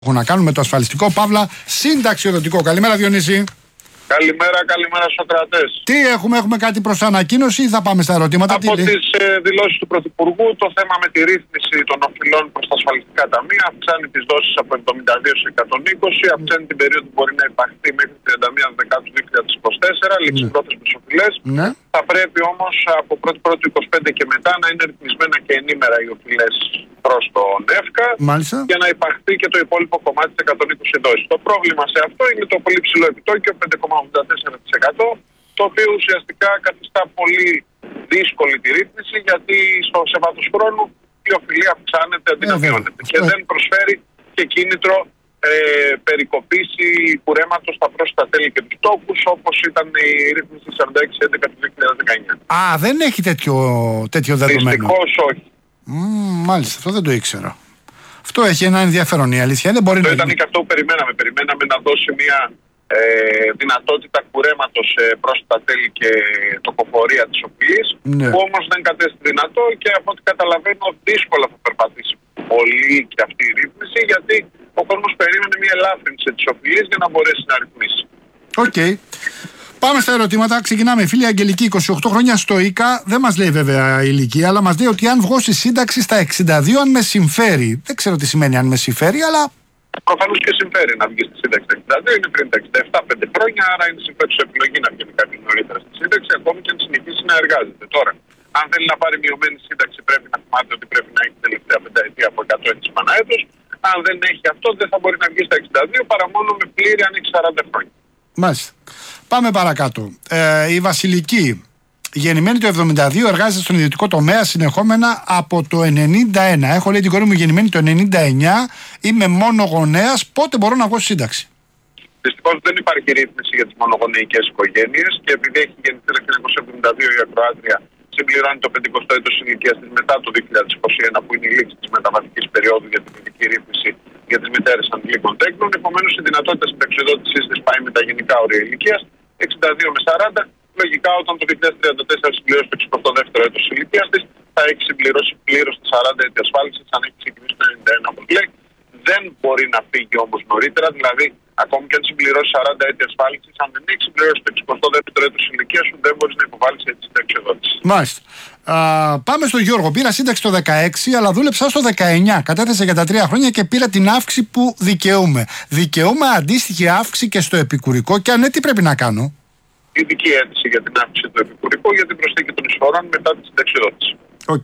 Έχουν να κάνουν με το ασφαλιστικό παύλα συνταξιοδοτικό. Καλημέρα, Διονύση. Καλημέρα Σοκρατές. Τι έχουμε κάτι προς ανακοίνωση ή θα πάμε στα ερωτήματα? Από τις δηλώσεις του Πρωθυπουργού, το θέμα με τη ρύθμιση των οφειλών προς τα ασφαλιστικά ταμεία αυξάνει τις δόσεις από 72 σε 120, αυξάνει την περίοδο που μπορεί να υπαχθεί μέχρι 31 Δεκάτου 2024, ληξιπρόθεσμες οφειλές. Ναι. Θα πρέπει όμως από 1η 25 και μετά να είναι ρυθμισμένα και ενήμερα οι οφειλές προς τον ΕΦΚΑ. Μάλιστα. Και να υπαχθεί και το υπόλοιπο κομμάτι της 120 δόσεις. Το πρόβλημα σε αυτό είναι το πολύ ψηλό επιτόκιο, 5,84%, το οποίο ουσιαστικά καθιστά πολύ δύσκολη τη ρύθμιση, γιατί σε βάθος χρόνου η οφειλή αυξάνεται αντί να μειώνεται. Και δεν προσφέρει και κίνητρο περικοπής ή κουρέματος στα πρόσθετα τέλη και τους τόκους, όπως ήταν η ρύθμιση 46-11 του 2019. Α, δεν έχει τέτοιο δεδομένο. Δυστυχώς όχι. Μάλιστα, αυτό δεν το ήξερα. Αυτό έχει ένα ενδιαφέρον, η αλήθεια. Δεν μπορεί αυτό ήταν και αυτό που περιμέναμε. Περιμέναμε να δώσει μια δυνατότητα κουρέματος σε πρόσθετα τέλη και τοκοφορία της οφειλής, που όμως δεν κατέστη δυνατό και από ό,τι καταλαβαίνω δύσκολα θα περπατήσει πολύ και αυτή η ρύθμιση, γιατί ο κόσμος περίμενε μια ελάφρυνση της οφειλής για να μπορέσει να ρυθμίσει. Οκ. Πάμε στα ερωτήματα. Ξεκινάμε. Φίλη Αγγελική, 28 χρόνια στο ΙΚΑ. Δεν μας λέει βέβαια η ηλικία, αλλά μας λέει ότι αν βγω στη σύνταξη στα 62, αν με συμφέρει. Δεν ξέρω τι σημαίνει αν με συμφέρει, αλλά. Προφανώς και συμφέρει να βγει στη σύνταξη στα 62, είναι πριν τα 67, 5 χρόνια, άρα είναι συμφέρουσα επιλογή να βγει κάποιο νωρίτερα στη σύνταξη, ακόμη και αν συνεχίσει να εργάζεται. Τώρα, αν θέλει να πάρει μειωμένη σύνταξη, πρέπει να θυμάται ότι πρέπει να έχει τελευταία πενταετία από 100 έτης αναέτος. Αν δεν έχει αυτό, δεν θα μπορεί να βγει στα 62 παρά μόνο με πλήρη αν έχει 40 χρόνια. Μάλιστα. Πάμε παρακάτω. Η Βασιλική, γεννημένη το 72, εργάζεται στον ιδιωτικό τομέα συνεχόμενα από το 91. Έχω, λέει, την κόρη μου γεννημένη το 99. Είμαι μόνο γονέας. Πότε μπορώ να βγω στη σύνταξη? Δυστυχώς δεν υπάρχει ρύθμιση για τις μονογονεϊκές οικογένειες και επειδή έχει γεννηθεί το 1972 η ακροάτρια, συμπληρώνει το 50ο έτος ηλικίας της μετά το 2021, που είναι η λήξη της μεταβατικής περίοδου για την ειδική ρύθμιση για τις μητέρες αντλήγων τέκνων. Επομένως, η δυνατότητα συνταξιοδότησής της πάει με τα γενικά όρια ηλικίας, 62 με 40. Λογικά, όταν το 2034 συμπληρώσει το 62ο έτος ηλικίας της, θα έχει συμπληρώσει πλήρως τη 40 έτη ασφάλισης, αν έχει ξεκινήσει το 91, όπως λέει. Δεν μπορεί να φύγει όμως νωρίτερα, δηλαδή, ακόμη και αν συμπληρώσει 40 έτη ασφάλισης, αν δεν έχει συμπληρώσει το 62ο έτος ηλικίας σου, δεν μπορεί να υποβάλεις έτσι συνταξιοδότηση. Μάλιστα. Πάμε στον Γιώργο. Πήρα σύνταξη το 16, αλλά δούλεψα στο 19. Κατέθεσε για τα 3 χρόνια και πήρα την αύξηση που δικαιούμαι. Δικαιούμαι αντίστοιχη αύξηση και στο επικουρικό, και αν ναι, τι πρέπει να κάνω? Ειδική αίτηση για την αύξηση του επικουρικού για την προσθήκη των εισφορών μετά τη συνταξιοδότηση. Οκ.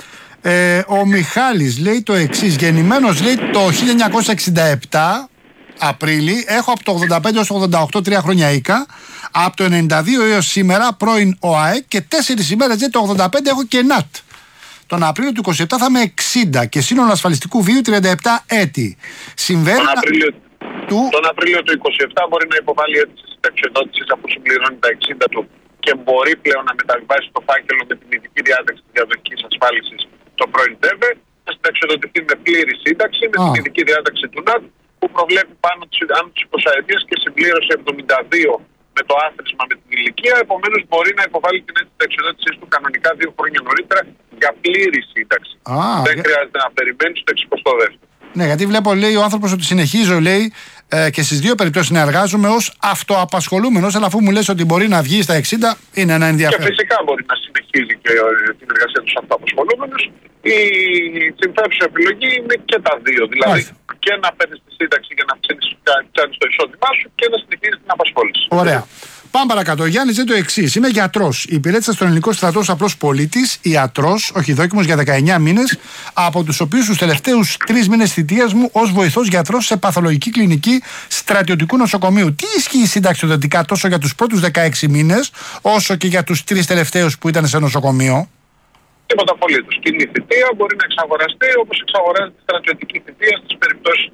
Ο Μιχάλης λέει το εξής. Γεννημένος, λέει, το 1967 Απρίλη. Έχω από το 85 έως το 88 3 χρόνια ΙΚΑ. Από το 92 έως σήμερα πρώην ΟΑΕ και 4 ημέρες, λέει, το 85 έχω και ΝΑΤ. Τον Απρίλιο του 27 θα είμαι 60 και σύνολο ασφαλιστικού βίου 37 έτη. Συμβαίνει. Τον Απρίλιο του 27 μπορεί να υποβάλει αίτηση συνταξιοδότησης αφού συμπληρώνει τα 60 του και μπορεί πλέον να μεταβιβάσει το φάκελο με την ειδική διάταξη της διαδοχικής ασφάλισης το πρώην ΤΕΒΕ, να συνταξιοδοτηθεί με πλήρη σύνταξη με την ειδική διάταξη του ΝΑΤ, που προβλέπει πάνω άνω τους 20 ετίες και συμπλήρωσε 72 με το άθροισμα με την ηλικία. Επομένως, μπορεί να υποβάλει την αίτηση συνταξιοδότησης του κανονικά 2 χρόνια νωρίτερα για πλήρη σύνταξη. Δεν χρειάζεται να περιμένει στο 62ο. Ναι, γιατί βλέπω, λέει, ο άνθρωπος ότι συνεχίζω, λέει, και στις 2 περιπτώσεις να εργάζομαι ως αυτοαπασχολούμενος, αλλά αφού μου λες ότι μπορεί να βγει στα 60, είναι ένα ενδιαφέρον. Και φυσικά μπορεί να συνεχίζει και την εργασία του αυτοαπασχολούμενος. Η συμφέρουσα επιλογή είναι και τα δύο. Δηλαδή, και να παίρνεις τη σύνταξη για να αυξάνεις το εισόδημά σου και να συνεχίζεις την απασχόληση. Ωραία. Πάμε παρακάτω. Ο Γιάννης λέει το εξής. Είμαι γιατρός. Υπηρέτησα στον ελληνικό στρατό ως απλός πολίτης, ιατρός, όχι δόκιμος, για 19 μήνες, από τους οποίους τους τελευταίους 3 μήνες θητείας μου ως βοηθός γιατρός σε παθολογική κλινική στρατιωτικού νοσοκομείου. Τι ισχύει συνταξιοδοτικά τόσο για τους πρώτους 16 μήνες, όσο και για τους 3 τελευταίους που ήταν σε νοσοκομείο? Τίποτα απολύτως. Κοινή θητεία μπορεί να εξαγοραστεί όπως εξαγοράζεται η στρατιωτική θητεία στις περιπτώσεις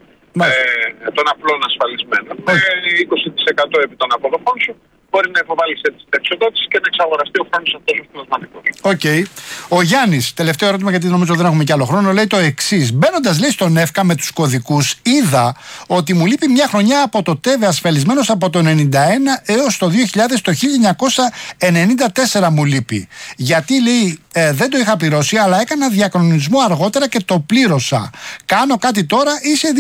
των απλών ασφαλισμένων. Με 20% επί των αποδοχών σου μπορεί να υποβάλει εξασφάλισε τη συνταξιοδότηση και να εξαγοραστεί ο χρόνος αυτός ως πλασματικός. Οκ. Ο Γιάννης, τελευταίο ερώτημα, γιατί νομίζω δεν έχουμε κι άλλο χρόνο, λέει το εξής. Μπαίνοντας, λέει, στον ΕΦΚΑ με τους κωδικούς, είδα ότι μου λείπει μια χρονιά από το ΤΕΒΕ ασφαλισμένος από το 1991 έως το 2000, το 1994 μου λείπει. Γιατί, λέει, δεν το είχα πληρώσει, αλλά έκανα διακανονισμό αργότερα και το πλήρωσα. Κάνω κάτι τώρα ή σε